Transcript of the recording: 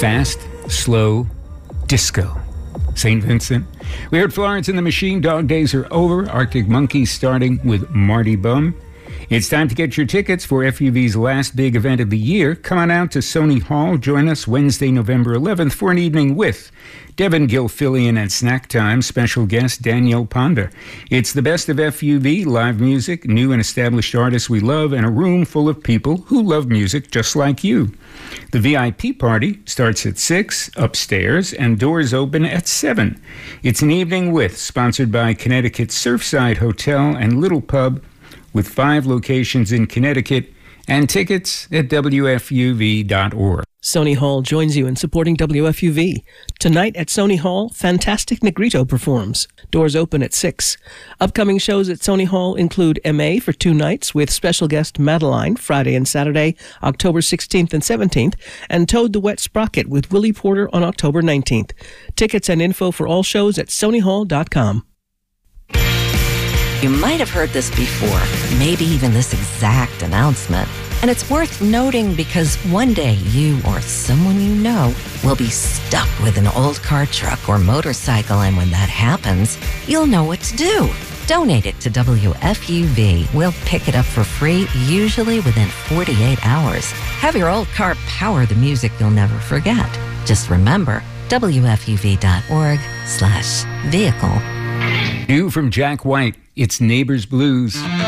Fast, slow, disco. St. Vincent. We heard Florence and the Machine, Dog Days Are Over. Arctic Monkeys starting with Marty Bum. It's time to get your tickets for FUV's last big event of the year. Come on out to Sony Hall. Join us Wednesday, November 11th for an evening with Devin Gilfillian at Snack Time, special guest Danielle Ponda. It's the best of FUV, live music, new and established artists we love, and a room full of people who love music just like you. The VIP party starts at 6 upstairs and doors open at 7. It's an evening with, sponsored by Connecticut Surfside Hotel and Little Pub, with 5 locations in Connecticut, and tickets at WFUV.org. Sony Hall joins you in supporting WFUV. Tonight at Sony Hall, Fantastic Negrito performs. Doors open at 6. Upcoming shows at Sony Hall include MA for 2 nights with special guest Madeline, Friday and Saturday, October 16th and 17th, and Toad the Wet Sprocket with Willie Porter on October 19th. Tickets and info for all shows at SonyHall.com. You might have heard this before, maybe even this exact announcement. And it's worth noting because one day you or someone you know will be stuck with an old car, truck, or motorcycle. And when that happens, you'll know what to do. Donate it to WFUV. We'll pick it up for free, usually within 48 hours. Have your old car power the music you'll never forget. Just remember, WFUV.org/vehicle. New from Jack White, it's Neighbors Blues.